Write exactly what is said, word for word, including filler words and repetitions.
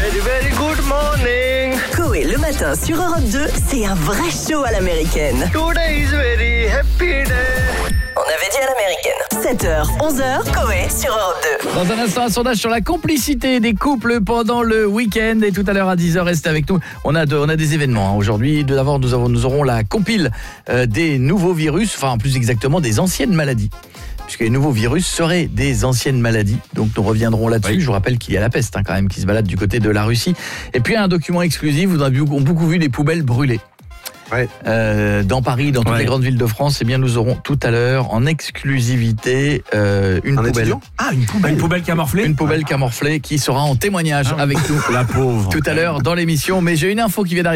Very, very good morning. Coé le matin sur Europe deux, c'est un vrai show à l'américaine. Today is very happy day. On avait dit à l'américaine. sept heures, onze heures, Coé sur Europe deux. Dans un instant, un sondage sur la complicité des couples pendant le week-end. Et tout à l'heure à dix heures, restez avec nous. On a, de, on a des événements hein. Aujourd'hui. D'abord, nous, avons, nous aurons la compile euh, des nouveaux virus, enfin plus exactement des anciennes maladies. Puisque les nouveaux virus seraient des anciennes maladies. Donc nous reviendrons là-dessus. Oui. Je vous rappelle qu'il y a la peste hein, quand même qui se balade du côté de la Russie. Et puis un document exclusif, vous avez beaucoup, beaucoup vu des poubelles brûlées. Ouais. Euh, dans Paris, dans toutes ouais. les grandes villes de France, eh bien nous aurons tout à l'heure en exclusivité euh, une un poubelle. Étudiant ah, une poubelle. Une poubelle qui a morflé. Une poubelle qui a morflé qui sera en témoignage ah. avec nous. La pauvre. Tout à l'heure dans l'émission. Mais j'ai une info qui vient d'arriver.